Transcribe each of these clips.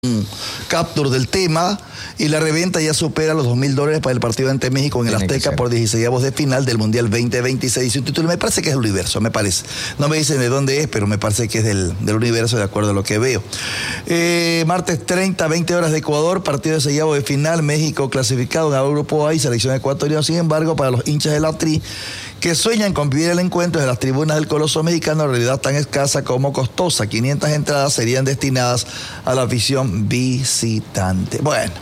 capture del tema y la reventa ya supera los $2,000 para el partido ante México en el Azteca por 16avos de final del Mundial 2026. Su título me parece que es del Universo, me parece. No me dicen de dónde es, pero me parece que es del Universo de acuerdo a lo que veo. Martes 30, 20 horas de Ecuador, partido de 16avos de final, México clasificado en el grupo A y selección ecuatoriana. Sin embargo, para los hinchas de la Tri que sueñan con vivir el encuentro de las tribunas del Coloso Mexicano, en realidad tan escasa como costosa. 500 entradas serían destinadas a la afición visitante. Bueno.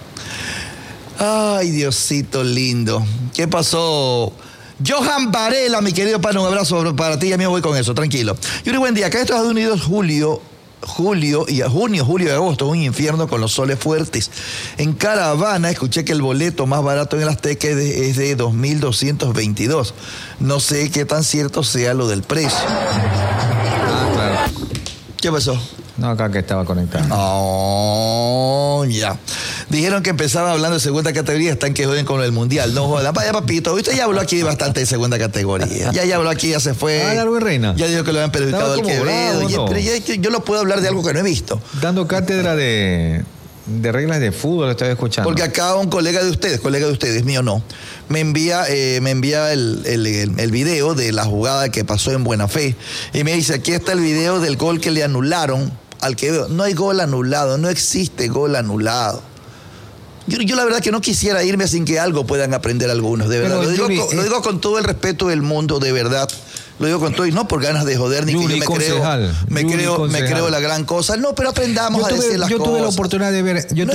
Ay, Diosito lindo. ¿Qué pasó? Johan Varela, mi querido pana, un abrazo para ti. Ya mismo voy con eso, tranquilo. Y un buen día. Acá en Estados Unidos, julio y agosto, un infierno con los soles fuertes. En caravana escuché que el boleto más barato en el Azteca es de 2,222. No sé qué tan cierto sea lo del precio. Claro. ¿Qué pasó? No, acá que estaba conectado. Oh, ya. Dijeron que empezaban hablando de segunda categoría, están que joden con el Mundial. No jodan. Vaya, papito, usted ya habló aquí bastante de segunda categoría. Ya habló aquí, ya se fue. Darwin Reina. Ya dijo que lo habían perjudicado al Quevedo. Bravo, ¿no? Pero yo no puedo hablar de algo que no he visto. Dando cátedra de reglas de fútbol, estoy escuchando. Porque acá un colega de ustedes, mío no, me envía el video de la jugada que pasó en Buena Fe. Y me dice, aquí está el video del gol que le anularon al Quevedo. No hay gol anulado, no existe gol anulado. Yo la verdad que no quisiera irme sin que algo puedan aprender algunos, de verdad. Lo digo con todo el respeto del mundo, de verdad. Lo digo con todo y no por ganas de joder ni Yuri, que yo me creo la gran cosa. No, pero aprendamos a decir las cosas. Yo tuve la oportunidad de ver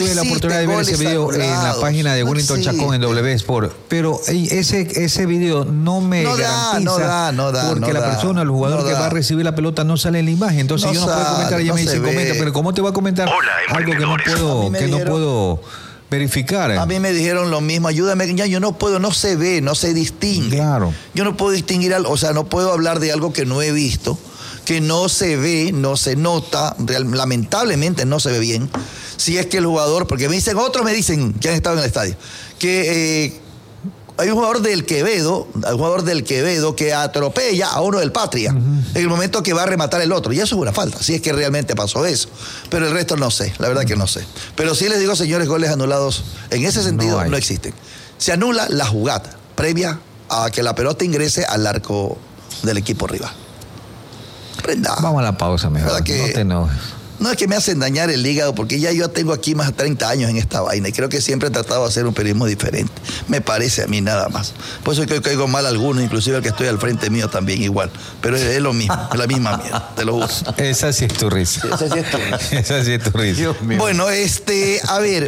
ese video en la página de Wellington Chacón en W Sport, pero ese video no me garantiza porque la persona, el jugador que va a recibir la pelota no sale en la imagen, entonces yo no puedo comentar, ella me dice comenta, pero ¿cómo te va a comentar algo que no puedo verificar? A mí me dijeron lo mismo, ayúdame, yo no puedo, no se ve, no se distingue. Claro. Yo no puedo distinguir, no puedo hablar de algo que no he visto, que no se ve, no se nota, lamentablemente no se ve bien. Si es que el jugador, porque otros me dicen que han estado en el estadio, que hay un jugador del Quevedo que atropella a uno del Patria en el momento que va a rematar el otro. Y eso es una falta, si es que realmente pasó eso. Pero el resto no sé, la verdad que no sé. Pero sí les digo, señores, goles anulados en ese sentido no existen. Se anula la jugada previa a que la pelota ingrese al arco del equipo rival. Prenda. Vamos a la pausa mejor, no te enojes. No es que me hacen dañar el hígado, porque ya yo tengo aquí más de 30 años en esta vaina y creo que siempre he tratado de hacer un periodismo diferente. Me parece a mí nada más. Por eso creo que caigo mal a algunos, inclusive el que estoy al frente mío también igual. Pero es lo mismo, es la misma mierda, te lo juro. Esa sí es tu risa. Esa sí es tu risa. Bueno, a ver,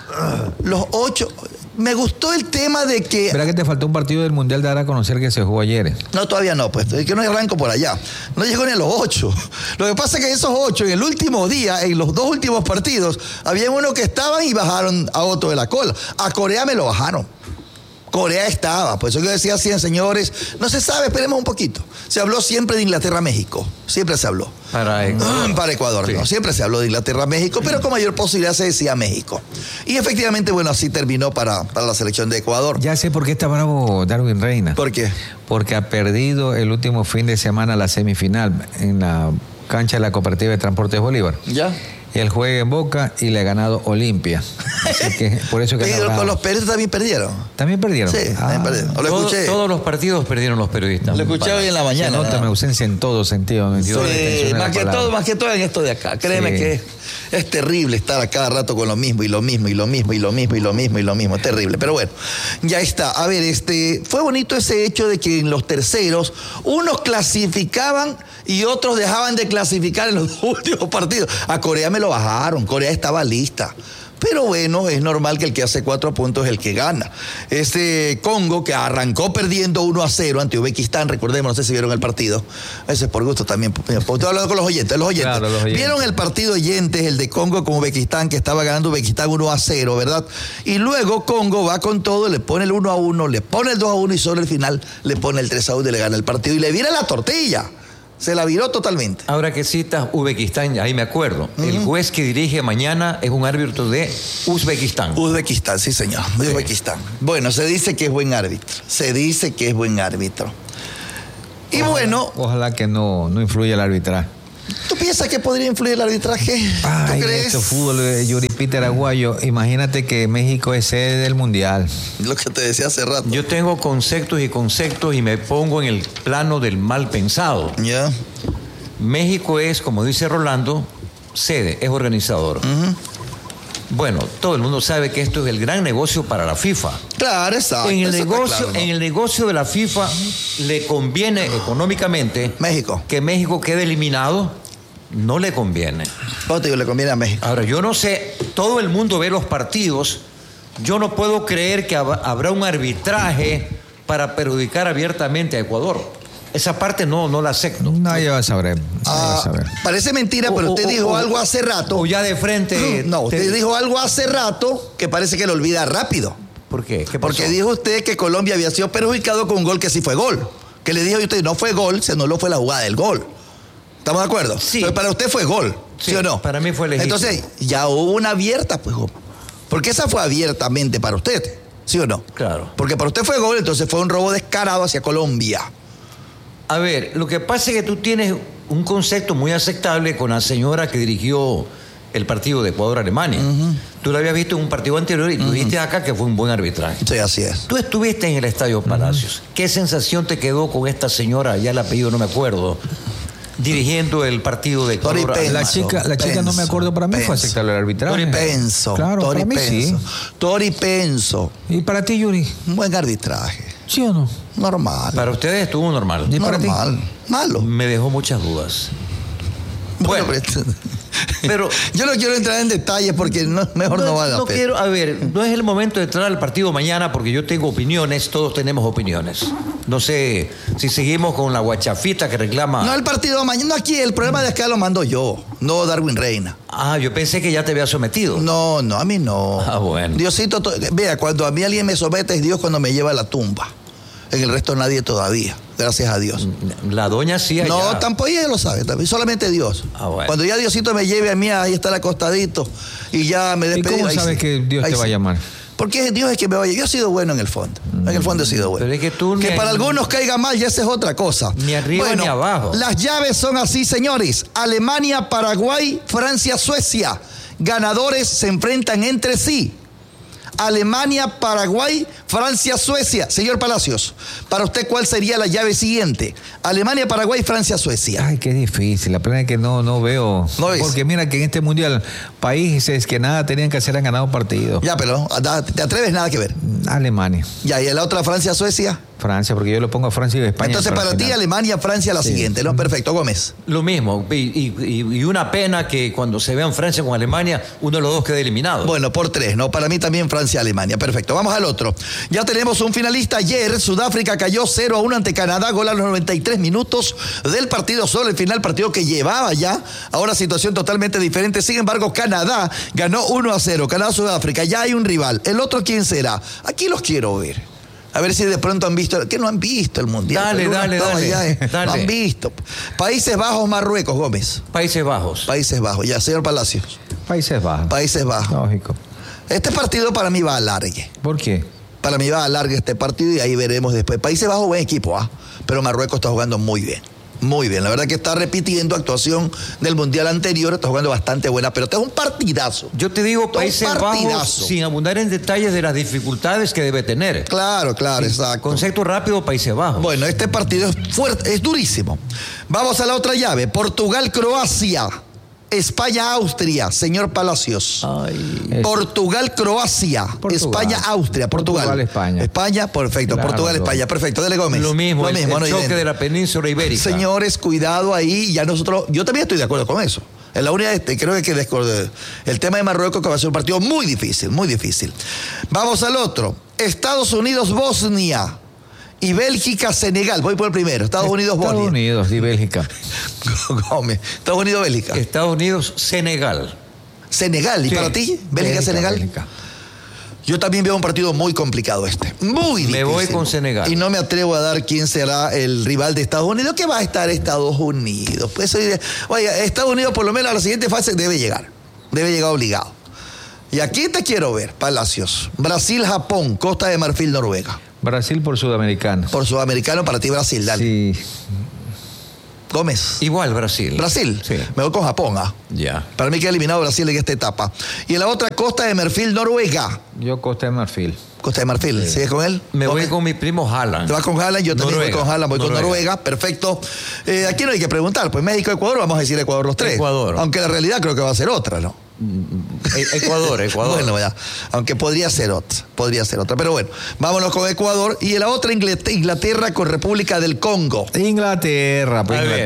los 8... Me gustó el tema de que... ¿Verdad que te faltó un partido del Mundial de dar a conocer que se jugó ayer? No, todavía no, pues. Es que no arranco por allá. No llegó ni a los 8. Lo que pasa es que esos 8, en el último día, en los 2 últimos partidos, había uno que estaban y bajaron a otro de la cola. A Corea me lo bajaron. Corea estaba, por eso yo decía así, señores, no se sabe, esperemos un poquito. Se habló siempre de Inglaterra-México, siempre se habló. Para Ecuador, sí. No, siempre se habló de Inglaterra-México, pero con mayor posibilidad se decía México. Y efectivamente, bueno, así terminó para la selección de Ecuador. Ya sé por qué está bravo Darwin Reina. ¿Por qué? Porque ha perdido el último fin de semana la semifinal en la cancha de la Cooperativa de Transportes Bolívar. ¿Ya? Él juega en Boca y le ha ganado Olimpia. Así que por eso que pero con los periodistas también perdieron. ¿También perdieron? Sí, también perdieron. Lo escuché. Todos los partidos perdieron los periodistas. Lo escuché hoy en la mañana. Se nota mi ausencia en todo sentido. Sí, más que todo en esto de acá. Créeme que es terrible estar a cada rato con lo mismo. Es terrible. Pero bueno, ya está. A ver, fue bonito ese hecho de que en los terceros unos clasificaban y otros dejaban de clasificar en los últimos partidos. A Corea me lo bajaron, Corea estaba lista. Pero bueno, es normal que el que hace 4 puntos es el que gana. Congo, que arrancó perdiendo 1-0 ante Uzbekistán, recordemos, no sé si vieron el partido. Ese es por gusto también. Estoy hablando con los oyentes. Claro, los oyentes. Vieron el partido oyentes, el de Congo con Uzbekistán, que estaba ganando Uzbekistán 1-0, ¿verdad? Y luego Congo va con todo, le pone el 1-1, le pone el 2-1 y solo el final le pone el 3-1 y le gana el partido. Y le vira la tortilla. Se la viró totalmente. Ahora que citas Uzbekistán, ahí me acuerdo. El juez que dirige mañana es un árbitro de Uzbekistán. Uzbekistán, sí señor. Sí. Uzbekistán. Bueno, se dice que es buen árbitro. Y bueno... Ojalá que no influya el arbitraje. ¿Tú piensas que podría influir el arbitraje? Ay, ¿tú crees? Este fútbol, Yuri Peter Aguayo, imagínate que México es sede del Mundial. Lo que te decía hace rato. Yo tengo conceptos y me pongo en el plano del mal pensado. Ya. México es, como dice Rolando, sede, es organizador. Bueno, todo el mundo sabe que esto es el gran negocio para la FIFA. Claro, exacto. En el negocio de la FIFA le conviene económicamente que México quede eliminado. No le conviene. ¿Cómo te digo? Le conviene a México. Ahora, yo no sé, todo el mundo ve los partidos. Yo no puedo creer que habrá un arbitraje para perjudicar abiertamente a Ecuador. Esa parte no la acepto. Nadie va a saber. Parece mentira, pero usted dijo algo hace rato. O ya de frente. No, usted dijo algo hace rato que parece que lo olvida rápido. ¿Por qué? ¿Qué pasó? Porque dijo usted que Colombia había sido perjudicado con un gol que sí fue gol. Que le dijo usted, no fue gol, se anuló fue la jugada del gol. ¿Estamos de acuerdo? Sí. Pero para usted fue gol, ¿sí o no? Para mí fue legítimo. Entonces, ya hubo una abierta, pues. Porque esa fue abiertamente para usted, ¿sí o no? Claro. Porque para usted fue gol, entonces fue un robo descarado hacia Colombia. A ver, lo que pasa es que tú tienes un concepto muy aceptable con la señora que dirigió el partido de Ecuador-Alemania. Tú la habías visto en un partido anterior y tú dijiste acá que fue un buen arbitraje. Sí, así es. Tú estuviste en el Estadio Palacios. ¿Qué sensación te quedó con esta señora, ya el apellido no me acuerdo, dirigiendo el partido de Ecuador? La chica no me acuerdo, para mí fue aceptable el arbitraje. Tori Penso. Claro, Tori para mí Penso. sí. Tori Penso. ¿Y para ti, Yuri? Un buen arbitraje. ¿Sí o no? Normal. Para ustedes estuvo normal. ¿Y para ti? Malo. Me dejó muchas dudas. Bueno, pero yo no quiero entrar en detalles porque mejor no vale la pena. No es el momento de entrar al partido mañana porque yo tengo opiniones, todos tenemos opiniones. No sé si seguimos con la guachafita que reclama. No, el partido mañana, aquí el programa de acá lo mando yo, no Darwin Reina. Yo pensé que ya te había sometido. No, a mí no. Bueno. Diosito, vea, cuando a mí alguien me somete es Dios cuando me lleva a la tumba. En el resto nadie todavía, gracias a Dios. La doña sí allá. No, tampoco ella lo sabe, solamente Dios. Bueno. Cuando ya Diosito me lleve a mí, ahí está el acostadito y ya me despedí. ¿Y cómo sabes que Dios te va a llamar? Porque Dios es que me vaya. Yo he sido bueno en el fondo. En el fondo he sido bueno. Pero es que para algunos caiga mal, ya esa es otra cosa. Ni arriba ni abajo. Las llaves son así, señores. Alemania, Paraguay, Francia, Suecia. Ganadores se enfrentan entre sí. Alemania, Paraguay, Francia, Suecia. Señor Palacios, para usted, ¿cuál sería la llave siguiente? Alemania, Paraguay, Francia, Suecia. Ay, qué difícil. La pena es que no veo. No es. Porque mira que en este mundial, países que nada tenían que hacer han ganado partidos. Ya, pero ¿te atreves? Nada que ver. Alemania. Ya, ¿y la otra Francia, Suecia? Francia, porque yo le pongo a Francia y España. Entonces, para ti, Alemania, Francia, la siguiente, ¿no? Perfecto, Gómez. Lo mismo. Y una pena que cuando se vean Francia con Alemania, uno de los dos quede eliminado. Bueno, por 3, ¿no? Para mí también Francia, Alemania. Perfecto. Vamos al otro. Ya tenemos un finalista. Ayer, Sudáfrica cayó 0-1 ante Canadá. Gol a los 93 minutos del partido. Solo el final, partido que llevaba ya. Ahora situación totalmente diferente. Sin embargo, Canadá ganó 1-0. Canadá-Sudáfrica. Ya hay un rival. ¿El otro quién será? Aquí los quiero ver. A ver si de pronto han visto, que no han visto el Mundial. Dale. No han visto. Países Bajos, Marruecos, Gómez. Países Bajos. Países Bajos, ya, señor Palacios. Países Bajos. Países Bajos. Lógico. Este partido para mí va a largue. ¿Por qué? Para mí va a largue este partido y ahí veremos después. Países Bajos, buen equipo, pero Marruecos está jugando muy bien. Muy bien, la verdad que está repitiendo actuación del Mundial anterior, está jugando bastante buena, pero este es un partidazo. Yo te digo, Países Bajos, sin abundar en detalles de las dificultades que debe tener. Claro, exacto. Concepto rápido, Países Bajos. Bueno, este partido es fuerte, es durísimo. Vamos a la otra llave, Portugal-Croacia. España-Austria, señor Palacios. Portugal-Croacia. España-Austria. Portugal-España. España, perfecto. Claro, Portugal-España, perfecto. Dele, Gómez. Lo mismo, el no choque de la península ibérica. Señores, cuidado ahí. Ya nosotros, yo también estoy de acuerdo con eso. En la unidad creo que el tema de Marruecos que va a ser un partido muy difícil, muy difícil. Vamos al otro. Estados Unidos-Bosnia. Y Bélgica-Senegal. Voy por el primero. Estados Unidos-Bosnia. Estados Unidos y Bélgica. Gómez. Estados Unidos-Bélgica. Estados Unidos-Senegal. Senegal. ¿Y para ti? ¿Bélgica-Senegal? Bélgica. Yo también veo un partido muy complicado este. Muy difícil. Me voy con Senegal. Y no me atrevo a dar quién será el rival de Estados Unidos. ¿Qué va a estar Estados Unidos? Pues, oye, Estados Unidos por lo menos a la siguiente fase debe llegar. Debe llegar obligado. Y aquí te quiero ver, Palacios. Brasil-Japón, Costa de Marfil, Noruega. Brasil por sudamericano. Por sudamericano, para ti Brasil, dale. Sí. Gómez. Igual Brasil. Brasil. Sí. Me voy con Japón. Ya. Para mí queda eliminado Brasil en esta etapa. Y en la otra, Costa de Marfil, Noruega. Yo Costa de Marfil. Costa de Marfil, Sí. ¿sigues con él? Me voy con mi primo Haaland. ¿Te vas con Haaland? Yo también voy con Haaland, voy con Noruega, perfecto. Aquí no hay que preguntar, pues México, Ecuador, vamos a decir Ecuador los tres. Ecuador. Aunque la realidad creo que va a ser otra, ¿no? Ecuador. Bueno, ya, aunque podría ser otra, pero bueno, vámonos con Ecuador y en la otra Inglaterra con República del Congo. Inglaterra.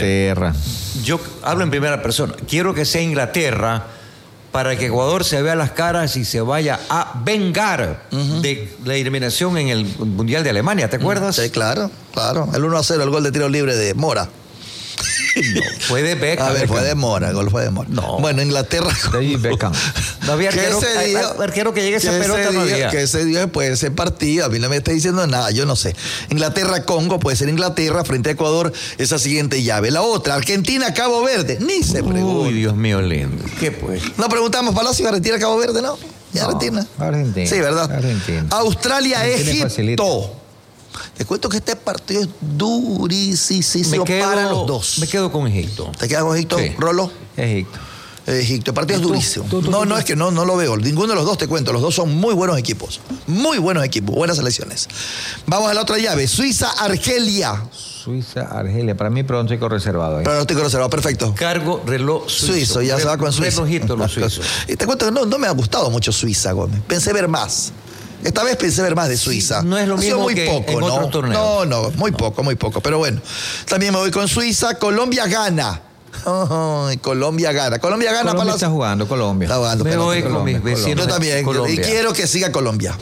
Yo hablo en primera persona. Quiero que sea Inglaterra para que Ecuador se vea las caras y se vaya a vengar de la eliminación en el Mundial de Alemania, ¿te acuerdas? Sí, claro. El 1-0, el gol de tiro libre de Mora. No, fue de Beckham. A ver, fue de Mora, el gol fue de Mora. No. Bueno, Inglaterra. David Beckham. No había arquero que llegue esa pelota, no había. Que ese día puede ser partido, a mí no me está diciendo nada, yo no sé. Inglaterra-Congo, puede ser Inglaterra frente a Ecuador, esa siguiente llave. La otra, Argentina-Cabo Verde, ni se pregunta. Uy, Dios mío, lindo. ¿Qué pues? No preguntamos, Palacio, Argentina-Cabo Verde, ¿no? Argentina. Argentina. Sí, ¿verdad? Argentina. Australia-Egipto. Te cuento que este partido es durísimo para los dos. Me quedo con Egipto. ¿Te quedas con Egipto, Sí. Rolo? Egipto. El partido es durísimo. No, es que no lo veo. Ninguno de los dos, te cuento. Los dos son muy buenos equipos. Buenas selecciones. Vamos a la otra llave. Suiza-Argelia. Suiza-Argelia. Para mí pronóstico reservado ahí. Pronóstico reservado, perfecto. Cargo reloj suizo. Ya se va con Suiza. Relojito los suizos. Y te cuento que no me ha gustado mucho Suiza, Gómez. Pensé ver más. Esta vez pensé ver más de Suiza. Sí, no es lo mismo muy que poco, en ¿no? otros torneos. No, muy poco. Pero bueno, también me voy con Suiza. Colombia gana. Colombia gana. Colombia está jugando, Colombia. Está jugando. Me voy con mis vecinos. Yo también. Colombia. Y quiero que siga Colombia.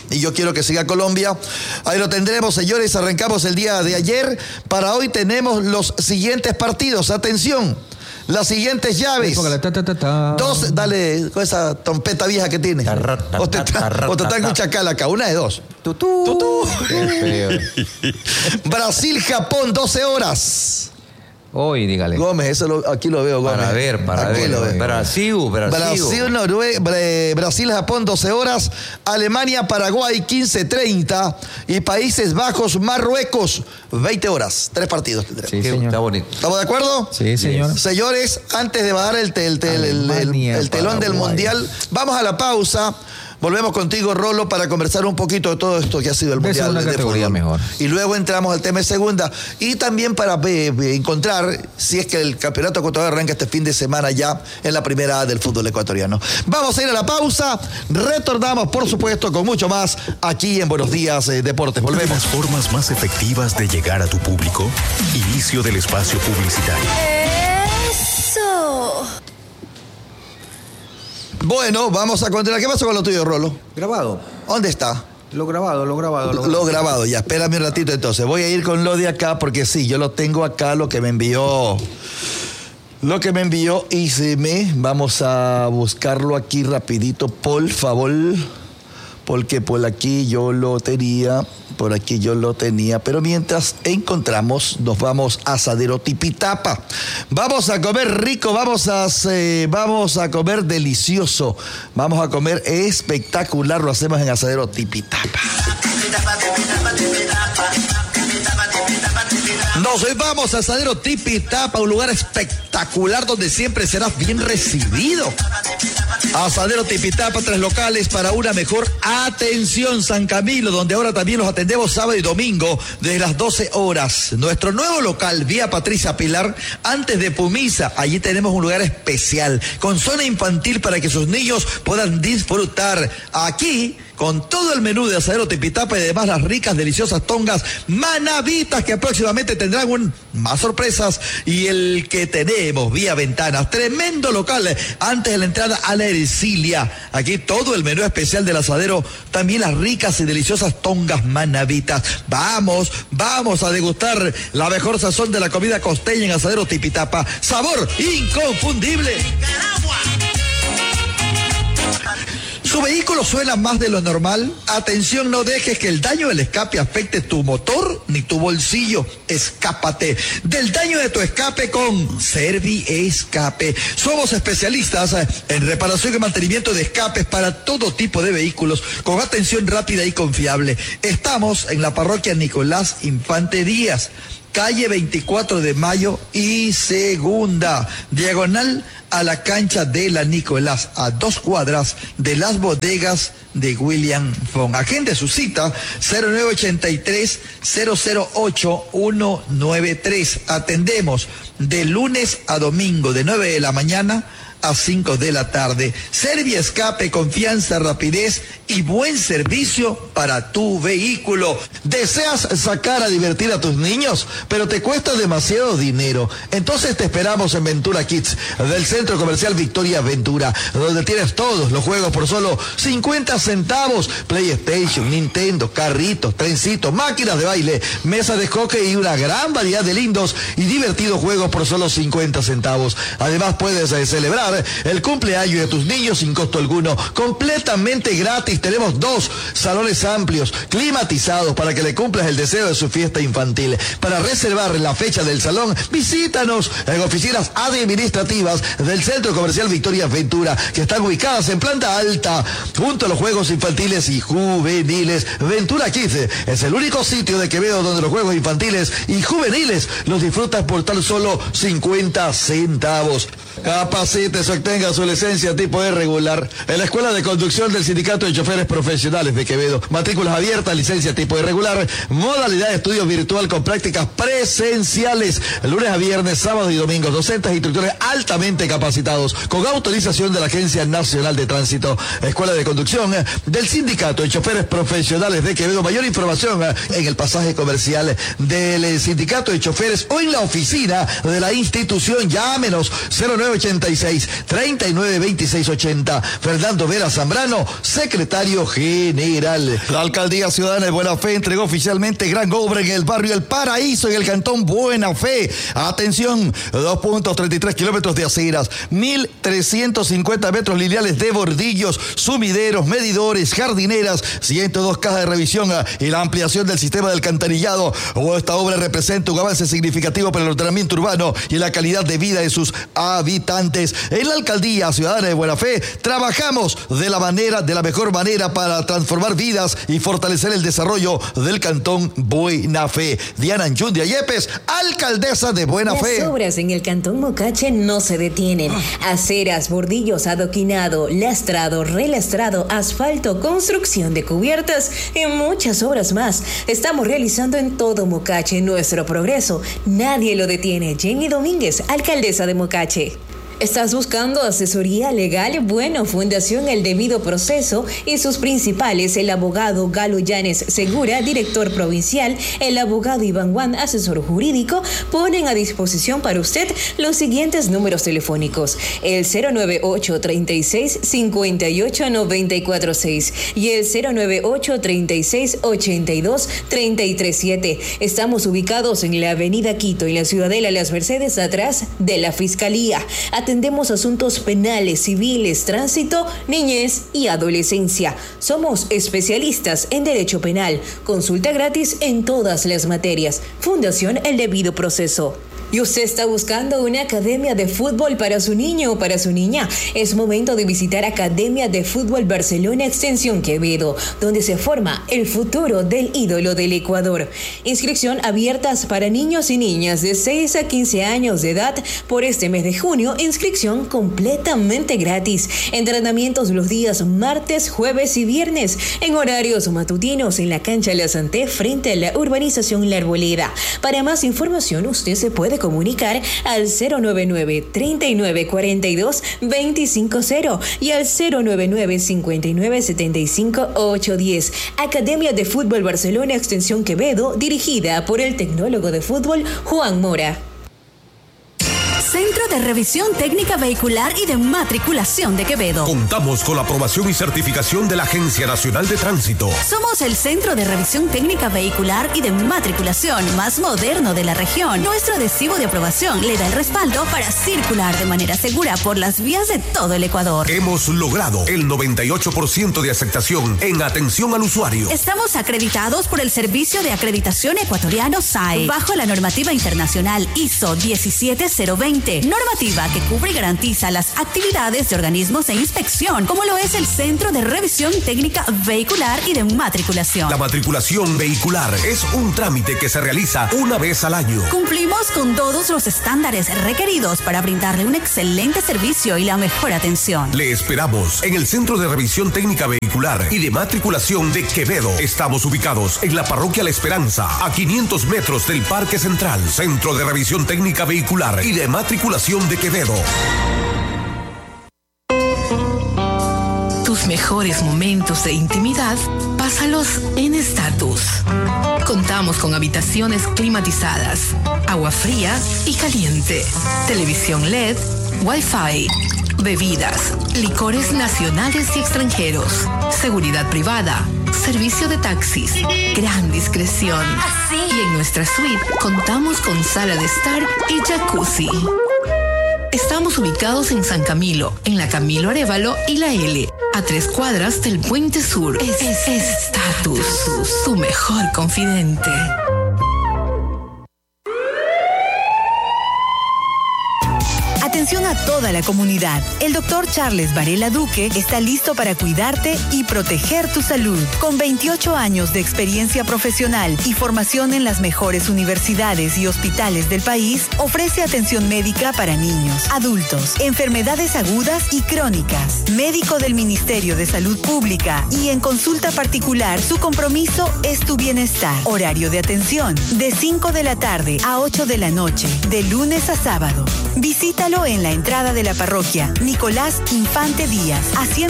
Ahí lo tendremos, señores. Arrancamos el día de ayer. Para hoy tenemos los siguientes partidos. Atención. Las siguientes llaves. Dos, dale con esa trompeta vieja que tiene. O te traen un chacal acá. Una de dos. Tutú. Brasil-Japón, 12 horas. Hoy, dígale. Gómez, aquí lo veo, Gómez. Para ver. Brasil-Japón, 12 horas. Alemania-Paraguay, 15:30. Y Países Bajos-Marruecos, 20 horas. 3 partidos tendremos. Sí, señor. Está bonito. ¿Estamos de acuerdo? Sí, señor. Señores, antes de bajar el telón del Mundial, vamos a la pausa. Volvemos contigo, Rolo, para conversar un poquito de todo esto que ha sido el Mundial de Fútbol. Mejor. Y luego entramos al tema de segunda. Y también para encontrar si es que el campeonato ecuatoriano arranca este fin de semana ya en la primera A del fútbol ecuatoriano. Vamos a ir a la pausa. Retornamos, por supuesto, con mucho más aquí en Buenos Días Deportes. Volvemos. Una de las formas más efectivas de llegar a tu público. Inicio del espacio publicitario. ¡Eso! Bueno, vamos a continuar. ¿Qué pasó con lo tuyo, Rolo? Grabado. ¿Dónde está? Lo grabado. Lo grabado, ya. Espérame un ratito entonces. Voy a ir con lo de acá porque sí, yo lo tengo acá, lo que me envió Iseme. Vamos a buscarlo aquí rapidito, por favor. Porque por aquí yo lo tenía. Pero mientras encontramos, nos vamos a Asadero Tipitapa. Vamos a comer rico, vamos a comer delicioso, vamos a comer espectacular. Lo hacemos en Asadero Tipitapa. Nos vamos a Asadero Tipitapa, un lugar espectacular donde siempre serás bien recibido. Asadero Tipitapa, 3 locales para una mejor atención. San Camilo, donde ahora también los atendemos sábado y domingo desde las 12 horas. Nuestro nuevo local, vía Patricia Pilar, antes de Pumisa. Allí tenemos un lugar especial con zona infantil para que sus niños puedan disfrutar. Aquí, con todo el menú de Asadero Tipitapa y además las ricas, deliciosas tongas manavitas que próximamente tendrán más sorpresas. Y el que tenemos vía ventanas, tremendo local antes de la entrada a la Ercilia. Aquí todo el menú especial del asadero, también las ricas y deliciosas tongas manavitas. Vamos a degustar la mejor sazón de la comida costeña en Asadero Tipitapa. Sabor inconfundible. ¿Su vehículo suena más de lo normal? Atención, no dejes que el daño del escape afecte tu motor ni tu bolsillo. Escápate del daño de tu escape con Servi Escape. Somos especialistas en reparación y mantenimiento de escapes para todo tipo de vehículos con atención rápida y confiable. Estamos en la parroquia Nicolás Infante Díaz. calle 24 de Mayo y Segunda, diagonal a la cancha de la Nicolás, a 2 cuadras de las bodegas de William Fong. Agende su cita 0983-008-193. Atendemos de lunes a domingo de 9 de la mañana a 5 de la tarde. Serviescape, confianza, rapidez y buen servicio para tu vehículo. ¿Deseas sacar a divertir a tus niños, pero te cuesta demasiado dinero? Entonces te esperamos en Ventura Kids, del Centro Comercial Victoria Ventura, donde tienes todos los juegos por solo 50 centavos. PlayStation, Nintendo, carritos, trencitos, máquinas de baile, mesas de hockey y una gran variedad de lindos y divertidos juegos por solo 50 centavos. Además puedes celebrar el cumpleaños de tus niños sin costo alguno, completamente gratis. Tenemos 2 salones amplios, climatizados, para que le cumplas el deseo de su fiesta infantil. Para reservar la fecha del salón, visítanos en oficinas administrativas del Centro Comercial Victoria Ventura, que están ubicadas en planta alta, junto a los juegos infantiles y juveniles. Ventura Kids es el único sitio de Quevedo donde los juegos infantiles y juveniles los disfrutas por tan solo 50 centavos. Capacite, obtenga su licencia tipo E regular en la Escuela de Conducción del Sindicato de Choferes Profesionales de Quevedo. Matrículas abiertas, licencia tipo E regular, modalidad de estudio virtual con prácticas presenciales, lunes a viernes, sábados y domingos. Docentes e instructores altamente capacitados con autorización de la Agencia Nacional de Tránsito. Escuela de Conducción del Sindicato de Choferes Profesionales de Quevedo. Mayor información en el pasaje comercial del Sindicato de Choferes o en la oficina de la institución. Llámenos 0986-392680. Fernando Vera Zambrano, secretario general. La Alcaldía Ciudadana de Buena Fe entregó oficialmente gran obra en el barrio El Paraíso, en el cantón Buena Fe. Atención, 2.33 kilómetros de aceras, 1.350 metros lineales de bordillos, sumideros, medidores, jardineras, 102 cajas de revisión y la ampliación del sistema de alcantarillado. Esta obra representa un avance significativo para el ordenamiento urbano y la calidad de vida de sus habitantes. En la Alcaldía Ciudadana de Buena Fe trabajamos de la mejor manera para transformar vidas y fortalecer el desarrollo del cantón Buena Fe. Diana Anchundia Yepes, alcaldesa de Buena Fe. Las obras en el cantón Mocache no se detienen. Aceras, bordillos, adoquinado, lastrado, relastrado, asfalto, construcción de cubiertas y muchas obras más. Estamos realizando en todo Mocache. Nuestro progreso nadie lo detiene. Jenny Domínguez, alcaldesa de Mocache. ¿Estás buscando asesoría legal? Bueno, Fundación El Debido Proceso y sus principales, el abogado Galo Llanes Segura, director provincial, el abogado Iván Juan, asesor jurídico, ponen a disposición para usted los siguientes números telefónicos: el 098-36-58-946 y el 098-36-82-337. Estamos ubicados en la avenida Quito, en la Ciudadela Las Mercedes, atrás de la Fiscalía. Atendemos asuntos penales, civiles, tránsito, niñez y adolescencia. Somos especialistas en derecho penal. Consulta gratis en todas las materias. Fundación El Debido Proceso. ¿Y usted está buscando una academia de fútbol para su niño o para su niña? Es momento de visitar Academia de Fútbol Barcelona Extensión Quevedo, donde se forma el futuro del ídolo del Ecuador. Inscripción abiertas para niños y niñas de 6 a 15 años de edad por este mes de junio. Inscripción completamente gratis. Entrenamientos los días martes, jueves y viernes en horarios matutinos en la cancha La Santé frente a la urbanización La Arboleda. Para más información usted se puede comunicar al 099-3942-250 y al 099-5975-810. Academia de Fútbol Barcelona Extensión Quevedo, dirigida por el tecnólogo de fútbol Juan Mora. Centro de Revisión Técnica Vehicular y de Matriculación de Quevedo. Contamos con la aprobación y certificación de la Agencia Nacional de Tránsito. Somos el Centro de Revisión Técnica Vehicular y de Matriculación más moderno de la región. Nuestro adhesivo de aprobación le da el respaldo para circular de manera segura por las vías de todo el Ecuador. Hemos logrado el 98% de aceptación en atención al usuario. Estamos acreditados por el Servicio de Acreditación Ecuatoriano SAE, bajo la normativa internacional ISO 17020 2020. Normativa que cubre y garantiza las actividades de organismos de inspección, como lo es el Centro de Revisión Técnica Vehicular y de Matriculación. La matriculación vehicular es un trámite que se realiza una vez al año. Cumplimos con todos los estándares requeridos para brindarle un excelente servicio y la mejor atención. Le esperamos en el Centro de Revisión Técnica Vehicular y de Matriculación de Quevedo. Estamos ubicados en la Parroquia La Esperanza, a 500 metros del Parque Central. Centro de Revisión Técnica Vehicular y de Matriculación de Quevedo. Tus mejores momentos de intimidad, pásalos en Estatus. Contamos con habitaciones climatizadas, agua fría y caliente, televisión LED, Wi-Fi, bebidas, licores nacionales y extranjeros, seguridad privada, servicio de taxis, gran discreción. Y en nuestra suite contamos con sala de estar y jacuzzi. Estamos ubicados en San Camilo, en la Camilo Arévalo y la L, a 3 cuadras del Puente Sur. Estatus, tu mejor confidente. Atención a toda la comunidad. El doctor Charles Varela Duque está listo para cuidarte y proteger tu salud. Con 28 años de experiencia profesional y formación en las mejores universidades y hospitales del país, ofrece atención médica para niños, adultos, enfermedades agudas y crónicas. Médico del Ministerio de Salud Pública y en consulta particular, su compromiso es tu bienestar. Horario de atención de 5 de la tarde a 8 de la noche, de lunes a sábado. Visítalo en la entrada de la parroquia Nicolás Infante Díaz, a 100